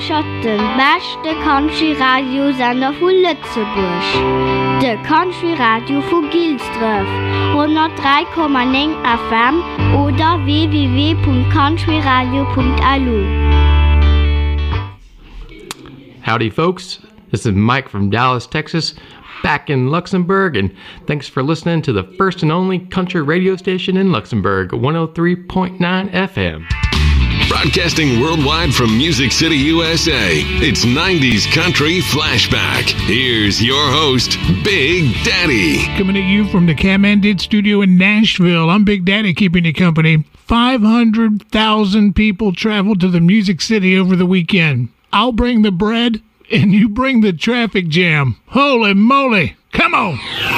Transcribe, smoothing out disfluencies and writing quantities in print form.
Fleischert den beste Country-Radiosender von Lützeburg. Der Country-Radio von Gilsdorf, 103,9 FM oder www.countryradio.alu. Howdy, folks. This is Mike from Dallas, Texas, back in Luxembourg, and thanks for listening to the first and only country radio station in Luxembourg, 103.9 FM. Broadcasting worldwide from Music City, USA, it's 90s Country Flashback. Here's your host, Big Daddy. Coming at you from the Camandid Studio in Nashville. I'm Big Daddy, keeping you company. 500,000 people traveled to the Music City over the weekend. I'll bring the bread, and you bring the traffic jam. Holy moly, come on!